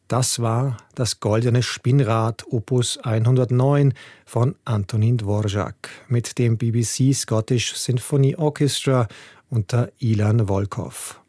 Das war das Goldene Spinnrad Opus 109 von Antonin Dvorak mit dem BBC Scottish Symphony Orchestra unter Ilan Volkov.